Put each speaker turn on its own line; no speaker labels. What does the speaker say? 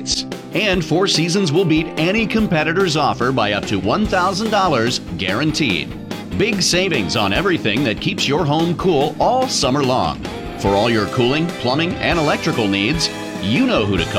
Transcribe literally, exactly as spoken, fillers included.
rates. And Four Seasons will beat any competitor's offer by up to one thousand dollars guaranteed. Big savings on everything that keeps your home cool all summer long. For all your cooling, plumbing, and electrical needs, you know who to call.